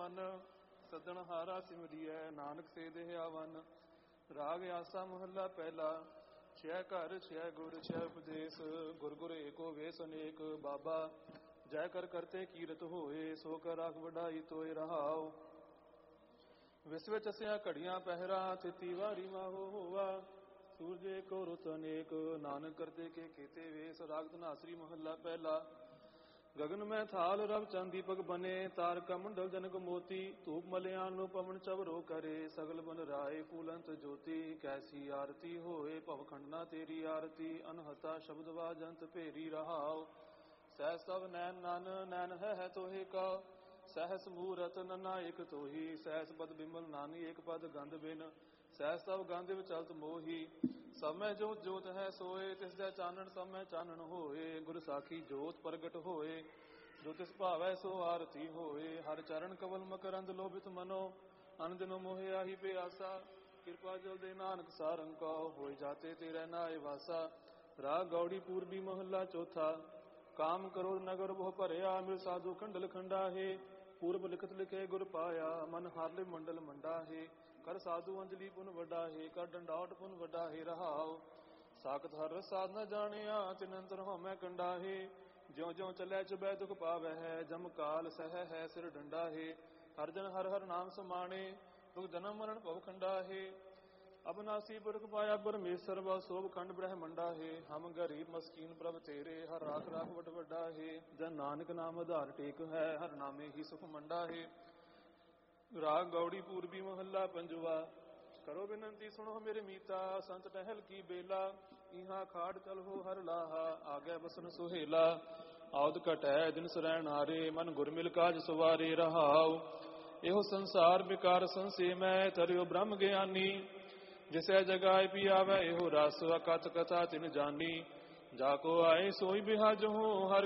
ਮਨ, ਸੱਦਣ ਹਾਰਾ ਸਿਮਰਿਐ ਨਾਨਕ ਸੇ ਦੇਹ ਆਵਨ। ਰਾਗ ਆਸਾ ਮਹੱਲਾ ਪਹਿਲਾ। ਛੇ ਘਰ ਛੇ ਗੁਰ ਛੇ ਉਪਦੇਸ਼, ਗੁਰ ਗੁਰ ਏਕੋ ਵੇਸ ਅਨੇਕ। ਬਾਬਾ ਜੈ ਕਰ ਕਰਤੇ ਕੀਰਤ ਹੋਏ, ਸੋ ਕਰ ਰਾਖ ਵਡਾਈ ਤੋਏ ਰਹਾਉ। ਵਿਸਵੇ ਚਸਿਆ ਘੜੀਆਂ ਪਹਿਰਾ, ਤਿਤੀ ਵਾਰੀ ਮਾਹੋ ਹੋਵਾ। ਸੂਰਜੇ ਕੋ ਰੁਤ ਅਨੇਕ, ਨਾਨਕ ਕਰਤੇ ਕੇ ਕੀਤੇ ਵੇਸ। ਰਾਗ ਧਨਾਸਰੀ ਮਹੱਲਾ ਪਹਿਲਾ। ਗਗਨ ਮੈਂ ਥਾਲ ਰਵ ਚੰਦ ਦੀਪਕ ਬਨੇ, ਤਾਰਕਾ ਮੰਡਲ ਜਨਕ ਮੋਤੀ। ਧੂਪ ਮਲਿਆਨ ਨੂੰ ਪਵਨ ਚਵਰੋ ਕਰੇ, ਸਗਲ ਬਨ ਰਾਏ ਫੂਲੰਤ ਜੋਤੀ। ਕੈਸੀ ਆਰਤੀ ਹੋਏ ਭਵ ਖੰਡਨਾ ਤੇਰੀ ਆਰਤੀ, ਅਨਹਤਾ ਸ਼ਬਦ ਵਾਜੰਤ ਭੇਰੀ ਰਹਾਉ। ਸਹਿ ਸਭ ਨੈਣ ਨਨ ਨੈਣ ਹੈ ਤੋਹੇ ਕਾ, ਸਹਿਸ ਮੂਰਤ ਨਨਾ ਇਕ ਤੋਹੀ। ਸਹਿਸ ਪਦ ਬਿਮਲ ਨਾਨੀ ਏਕ ਪਦ ਗੰਧ ਬਿਨ, ਸਹਿ ਸਭ ਗੰਧ ਵਿਚਲਤ ਮੋਹੀ। ਸਭ ਮੈਂ ਜੋਤ ਜੋਤ ਹੈ ਸੋਏ, ਤਿਸ ਦਾ ਚਾਨਣ ਸਭ ਮੈਂ ਚਾਨਣ ਹੋਏ। ਗੁਰ ਸਾਖੀ ਜੋਤ ਪ੍ਰਗਟ ਹੋਏ, ਜੋ ਤਿਸ ਭਾਵੈ ਸੋ ਆਰਤੀ ਹੋਏ। ਹਰ ਚਰਨ ਕਵਲ ਮਕਰੰਦ ਲੋਭਿਤ ਮਨੋ, ਅਨ ਦਿਨੋ ਮੋਹਿ ਆਹੀ ਪਿਆਸਾ। ਕਿਰਪਾ ਜਲ ਦੇ ਨਾਨਕ ਸਾਰੰਗ ਕਉ, ਹੋਇ ਜਾਤੇ ਤੇਰੇ ਨਾਏ ਵਾਸਾ। ਰਾਗ ਗੌੜੀ ਪੂਰਬੀ ਮਹੱਲਾ ਚੌਥਾ। ਕਾਮ ਕਰੋਧ ਨਗਰ ਬਹੁ ਭਰਿਆ, ਮਿਲ ਸਾਧੂ ਖੰਡਲ ਖੰਡਾ ਹੈ। ਪੂਰਬ ਲਿਖਤ ਲਿਖੇ ਗੁਰ ਪਾਇਆ, ਮਨ ਹਾਰਲੇ ਮੰਡਲ ਮੰਡਾ ਹੈ। ਕਰ ਸਾਧੂ ਅੰਜਲੀ ਪੁਨ ਵੱਡਾ ਹੈ, ਕਰ ਡੰਡਾਉਟ ਪੁਨ ਵੱਡਾ ਹੈ ਰਹਾਉ। ਸਾਖਤ ਹਰ ਸਾਧ ਨ ਜਾਣਿਆ, ਤਿਨ ਅੰਤਰ ਹਉਮੈ ਕੰਡਾ ਹੈ। ਜਿਉ ਜਿਉ ਚੱਲੈ ਚੁਬੈ ਦੁਖ ਪਾਵੈ ਹੈ, ਜਮ ਕਾਲ ਸਹਿ ਹੈ ਸਿਰ ਡੰਡਾ ਹੈ। ਹਰ ਜਨ ਹਰ ਹਰ ਨਾਮ ਸਮਾਣੇ, ਦੁਖ ਜਨਮ ਮਰਨ ਭਵ ਖੰਡਾ ਹੈ। ਅਬਨਾਸੀ ਪੁਰਖ ਪਾਇਆ ਪਰਮੇਸ਼ਰ, ਬਾ ਸੋਭ ਖੰਡ ਬ੍ਰਹਮੰਡਾ ਹੈ। ਹਮ ਗਰੀਬ ਮਸਕੀਨ ਪ੍ਰਭ ਤੇਰੇ, ਹਰ ਰਾਖ ਰਾਖ ਵਡ ਵੱਡਾ ਹੈ। ਜਨ ਨਾਨਕ ਨਾਮ ਆਧਾਰ ਟੇਕ ਹੈ, ਹਰ ਨਾਮੇ ਹੀ ਸੁਖ ਮੰਡਾ ਹੈ। ਰਾਗ ਗੌੜੀ ਪੂਰਬੀ ਮਹੱਲਾ ਪੰਜਵਾ। ਕਰੋ ਬੇਨੰਤੀ ਸੁਣੋ ਮੇਰੇ ਮੀਤਾ, ਸੰਤ ਟਹਿਲ ਕੀ ਬੇਲਾ। ਇਹਾਂ ਖਾੜ ਚਲਹੋ ਹਰ ਲਾਹਾ, ਆਗੇ ਬਸਨ ਸੁਹੇਲਾ। ਆਉਦ ਘਟੈ ਦਿਨ ਸਰੈਣ ਹਾਰੇ, ਮਨ ਗੁਰ ਮਿਲ ਕਾਜ ਸਵਾਰੇ ਰਹਾਉ। ਇਹੋ ਸੰਸਾਰ ਬਿਕਾਰ ਸੰਸੇ ਮੈਂ, ਤਰਿਓ ਬ੍ਰਹਮ ਗਿਆਨੀ। ਜਿਸੈ ਜਗਾਇ ਪੀਆਵੈ ਇਹੋ ਰਸ, ਅਕਥ ਕਥਾ ਤਿਨ ਜਾਨੀ। ਜਾ ਕੋ ਆਏ ਸੋਈ ਬਿਹਾਜਹੁ, ਹਰ